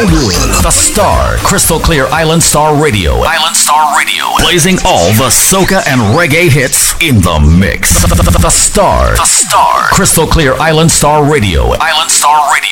The Star, Crystal Clear Island Star Radio. Island Star Radio. Blazing all the soca and reggae hits in the mix. The Star, Crystal Clear Island Star Radio. Island Star Radio.